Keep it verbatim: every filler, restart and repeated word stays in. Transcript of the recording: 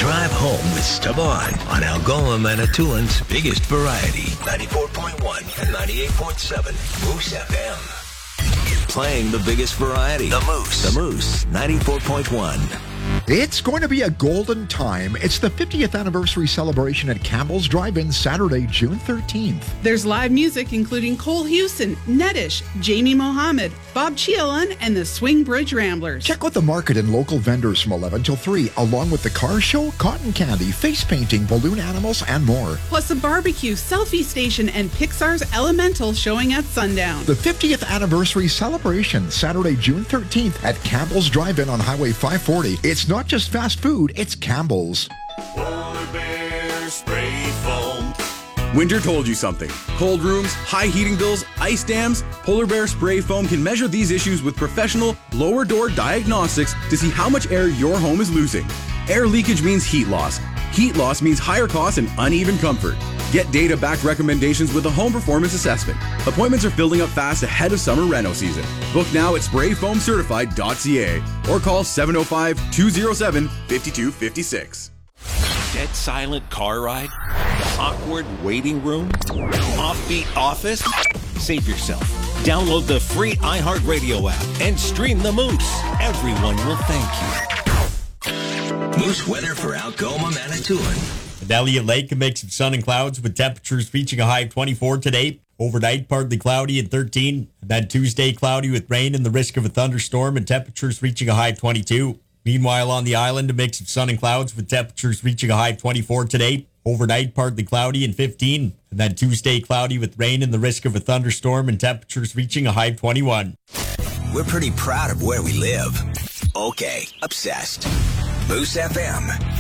Drive home with Esteban on Algoma Manitoulин's biggest variety. ninety-four point one and ninety-eight point seven Moose F M. Playing the biggest variety. The Moose. The Moose, ninety-four point one. It's going to be a golden time. It's the fiftieth anniversary celebration at Campbell's Drive-In Saturday, June thirteenth. There's live music including Cole Houston, Nedish, Jamie Mohammed, Bob Chialan, and the Swing Bridge Ramblers. Check out the market and local vendors from eleven till three, along with the car show, cotton candy, face painting, balloon animals, and more. Plus a barbecue, selfie station, and Pixar's Elemental showing at sundown. The fiftieth anniversary celebration, Saturday, June thirteenth at Campbell's Drive-In on Highway five forty. It's not just fast food, it's Campbell's. Polar Bear Spray Foam. Winter told you something. Cold rooms, high heating bills, ice dams. Polar Bear Spray Foam can measure these issues with professional lower door diagnostics to see how much air your home is losing. Air leakage means heat loss. Heat loss means higher costs and uneven comfort. Get data-backed recommendations with a home performance assessment. Appointments are filling up fast ahead of summer reno season. Book now at spray foam certified dot c a or call seven oh five, two oh seven, five two five six. Dead silent car ride? Awkward waiting room? Offbeat office? Save yourself. Download the free iHeartRadio app and stream the Moose. Everyone will thank you. Moose weather for Algoma Manitoulin. Elliott Lake, a mix of sun and clouds with temperatures reaching a high of twenty-four today. Overnight, partly cloudy at thirteen. And then Tuesday, cloudy with rain and the risk of a thunderstorm and temperatures reaching a high of twenty-two. Meanwhile, on the island, a mix of sun and clouds with temperatures reaching a high of twenty-four today. Overnight, partly cloudy and fifteen. And then Tuesday, cloudy with rain and the risk of a thunderstorm and temperatures reaching a high of twenty-one. We're pretty proud of where we live. Okay, obsessed. Moose F M.